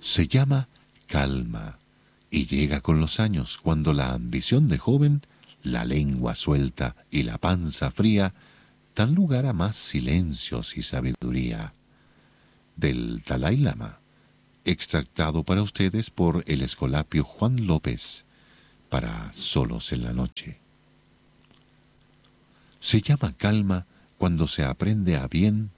Se llama calma y llega con los años cuando la ambición de joven, la lengua suelta y la panza fría dan lugar a más silencios y sabiduría. Del Dalai Lama, extractado para ustedes por el Escolapio Juan López, para Solos en la Noche. Se llama calma cuando se aprende a bien